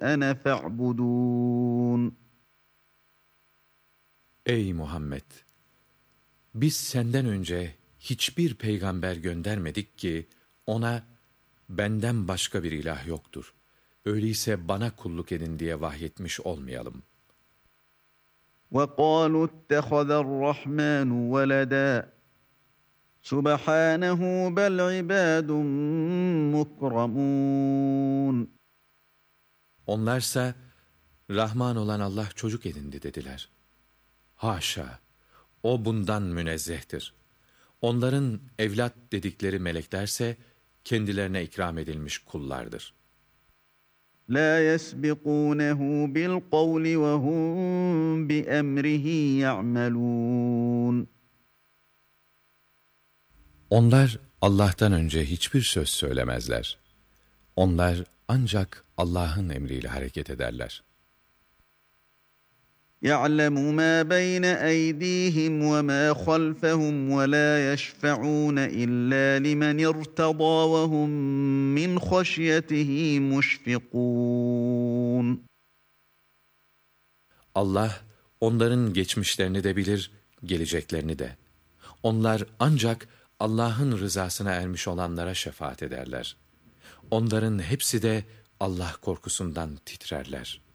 أَنَا فَاعْبُدُونِ. Ey Muhammed! Biz senden önce hiçbir peygamber göndermedik ki ona benden başka bir ilah yoktur. Öyleyse bana kulluk edin diye vahyetmiş olmayalım. وَقَالُوا اتَّخَذَ الرَّحْمَنُ وَلَدًا سُبْحَانَهُ بَلْ عِبَادٌ مُكْرَمُونَ. Onlarsa Rahman olan Allah çocuk edindi dediler. Haşa! O bundan münezzehtir. Onların evlat dedikleri meleklerse kendilerine ikram edilmiş kullardır. لَا يَسْبِقُونَهُ بِالْقَوْلِ وَهُمْ بِأَمْرِهِ يَعْمَلُونَ. Onlar Allah'tan önce hiçbir söz söylemezler. Onlar ancak Allah'ın emriyle hareket ederler. يَعْلَمُ مَا بَيْنَ أَيْدِيهِمْ وَمَا خَلْفَهُمْ وَلَا يَشْفَعُونَ إِلَّا لِمَنِ ارْتَضَىٰ وَهُمْ مِنْ خَشْيَتِهِ مُشْفِقُونَ. Allah onların geçmişlerini de bilir, geleceklerini de. Onlar ancak Allah'ın rızasına ermiş olanlara şefaat ederler. Onların hepsi de Allah korkusundan titrerler.